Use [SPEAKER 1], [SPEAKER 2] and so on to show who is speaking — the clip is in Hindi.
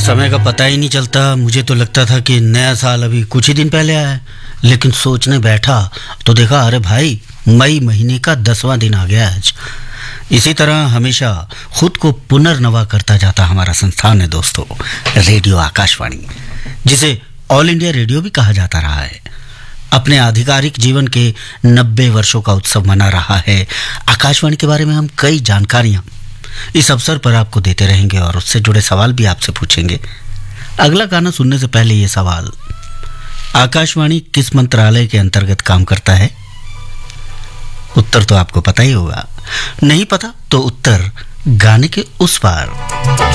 [SPEAKER 1] समय का पता ही नहीं चलता। मुझे तो लगता था कि नया साल अभी कुछ ही दिन पहले आया है, लेकिन सोचने बैठा तो देखा, अरे भाई, मई महीने का 10वां दिन आ गया आज। इसी तरह हमेशा खुद को पुनर्नवा करता जाता हमारा संस्थान है दोस्तों, रेडियो आकाशवाणी, जिसे ऑल इंडिया रेडियो भी कहा जाता रहा है। अपने आधिकारिक जीवन के 90 वर्षों का उत्सव मना रहा है। आकाशवाणी के बारे में हम कई जानकारियां इस अवसर पर आपको देते रहेंगे और उससे जुड़े सवाल भी आपसे पूछेंगे। अगला गाना सुनने से पहले ये सवाल, आकाशवाणी किस मंत्रालय के अंतर्गत काम करता है? उत्तर तो आपको पता ही होगा। नहीं पता तो उत्तर गाने के उस पार।